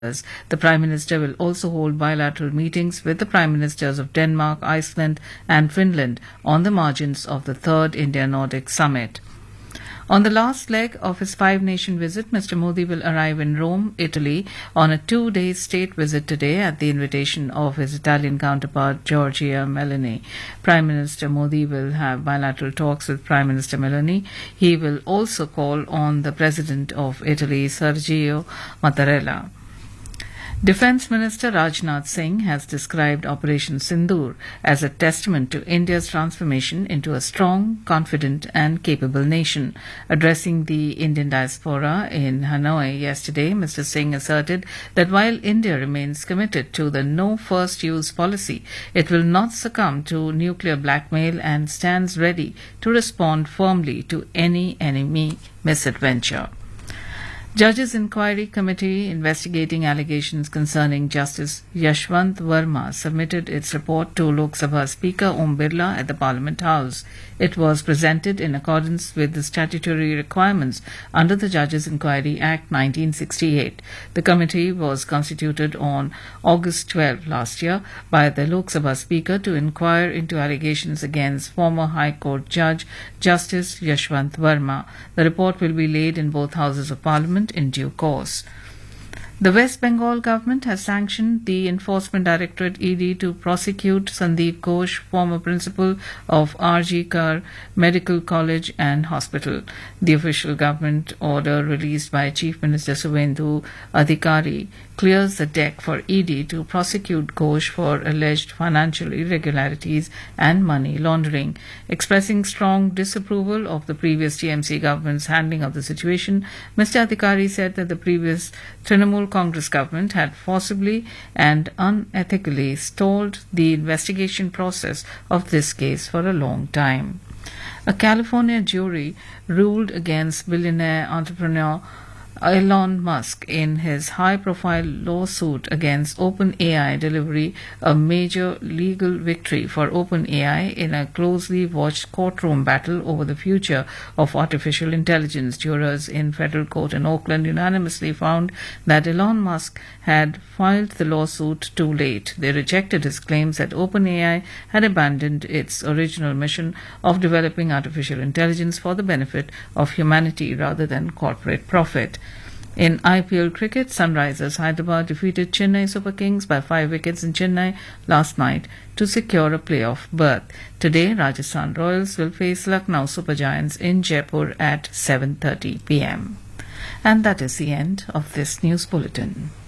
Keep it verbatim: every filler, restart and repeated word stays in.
The Prime Minister will also hold bilateral meetings with the Prime Ministers of Denmark, Iceland and Finland on the margins of the third India-Nordic Summit. On the last leg of his five-nation visit, Mister Modi will arrive in Rome, Italy, on a two-day state visit today at the invitation of his Italian counterpart, Giorgia Meloni. Prime Minister Modi will have bilateral talks with Prime Minister Meloni. He will also call on the President of Italy, Sergio Mattarella. Defence Minister Rajnath Singh has described Operation Sindoor as a testament to India's transformation into a strong, confident and capable nation. Addressing the Indian diaspora in Hanoi yesterday, Mister Singh asserted that while India remains committed to the no first use policy, it will not succumb to nuclear blackmail and stands ready to respond firmly to any enemy misadventure. Judges' Inquiry Committee investigating allegations concerning Justice Yashwant Verma submitted its report to Lok Sabha Speaker Om Birla at the Parliament House. It was presented in accordance with the statutory requirements under the Judges' Inquiry Act nineteen sixty-eight. The committee was constituted on August twelfth last year by the Lok Sabha Speaker to inquire into allegations against former High Court Judge Justice Yashwant Verma. The report will be laid in both Houses of Parliament in due course. The West Bengal government has sanctioned the Enforcement Directorate E D to prosecute Sandeep Ghosh, former principal of R G Kar Medical College and Hospital. The official government order released by Chief Minister Suvendu Adhikari clears the deck for E D to prosecute Ghosh for alleged financial irregularities and money laundering. Expressing strong disapproval of the previous T M C government's handling of the situation, Mister Adhikari said that the previous Trinamool Congress government had forcibly and unethically stalled the investigation process of this case for a long time. A California jury ruled against billionaire entrepreneur Elon Musk in his high-profile lawsuit against OpenAI Delivery, a major legal victory for OpenAI in a closely watched courtroom battle over the future of artificial intelligence. Jurors in federal court in Oakland unanimously found that Elon Musk had filed the lawsuit too late. They rejected his claims that OpenAI had abandoned its original mission of developing artificial intelligence for the benefit of humanity rather than corporate profit. In I P L cricket, Sunrisers Hyderabad defeated Chennai Super Kings by five wickets in Chennai last night to secure a playoff berth. Today, Rajasthan Royals will face Lucknow Super Giants in Jaipur at seven thirty p m. And that is the end of this news bulletin.